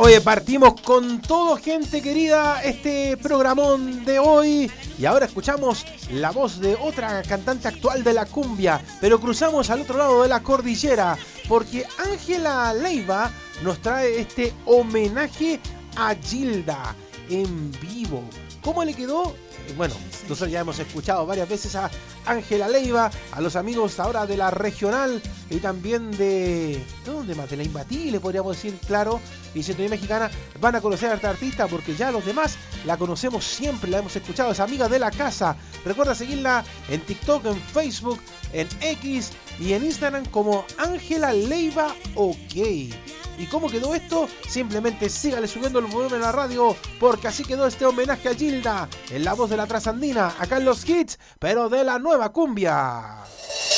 Oye, partimos con todo, gente querida, este programón de hoy. Y ahora escuchamos la voz de otra cantante actual de la cumbia. Pero cruzamos al otro lado de la cordillera, porque Ángela Leiva nos trae este homenaje a Gilda en vivo. ¿Cómo le quedó? Bueno, nosotros ya hemos escuchado varias veces a Ángela Leiva, a los amigos ahora de la regional y también ¿de dónde más? De la Imbatible, podríamos decir, claro, y Sintonía Mexicana. Van a conocer a esta artista porque ya los demás la conocemos siempre, la hemos escuchado, es amiga de la casa. Recuerda seguirla en TikTok, en Facebook, en X y en Instagram como Ángela Leiva OK. ¿Y cómo quedó esto? Simplemente sígale subiendo el volumen a la radio, porque así quedó este homenaje a Gilda en la voz de la trasandina, acá en los hits, pero de la nueva cumbia.